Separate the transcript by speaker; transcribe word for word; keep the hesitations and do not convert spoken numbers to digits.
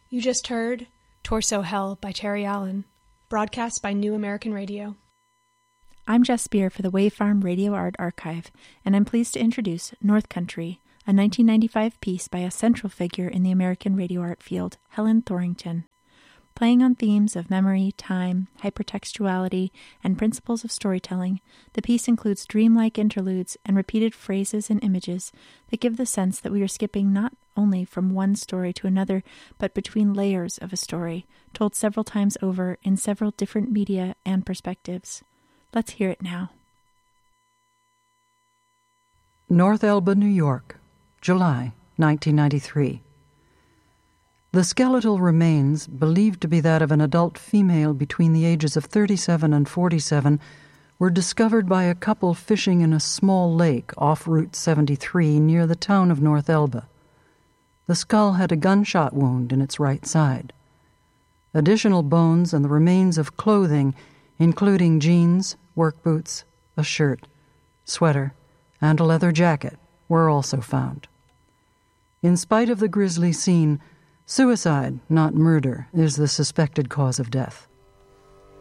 Speaker 1: You just heard Torso Hell by Terry Allen, broadcast by New American Radio.
Speaker 2: I'm Jess Spear for the Wave Farm Radio Art Archive, and I'm pleased to introduce North Country, a nineteen ninety-five piece by a central figure in the American radio art field, Helen Thorington. Playing on themes of memory, time, hypertextuality, and principles of storytelling, the piece includes dreamlike interludes and repeated phrases and images that give the sense that we are skipping not only from one story to another, but between layers of a story, told several times over in several different media and perspectives. Let's hear it now.
Speaker 3: North Elba, New York, July nineteen ninety-three. The skeletal remains, believed to be that of an adult female between the ages of thirty-seven and forty-seven, were discovered by a couple fishing in a small lake off Route seventy-three near the town of North Elba. The skull had a gunshot wound in its right side. Additional bones and the remains of clothing, including jeans, work boots, a shirt, sweater, and a leather jacket, were also found. In spite of the grisly scene, suicide, not murder, is the suspected cause of death.